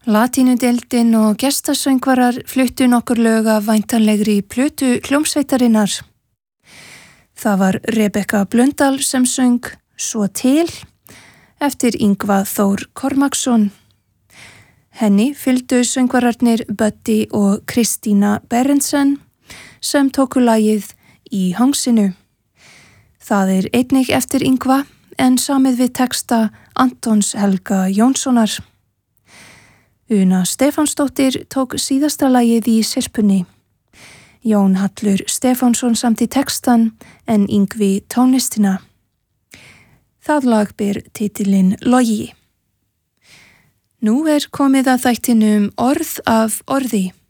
Latínudeildin og gestasöngvarar fluttu nokkur lög af væntanlegri plötu hljómsveitarinnar. Það var Rebekka Blöndal sem söng Svo til eftir Ingva Þór Kormáksson. Henni fylgdu söngvararnir Buddy og Kristína Berendsen sem tóku lagið Í hangsinu. Það einnig eftir Ingva en samið við texta Antons Helga Jónssonar. Una Stefánsdóttir tók síðasta lagið í syrpunni. Jón Hallur Stefánsson samti textan en Yngvi tónlistina. Það lag ber titilinn Logi. Nú komið að þættinum Orð af orði.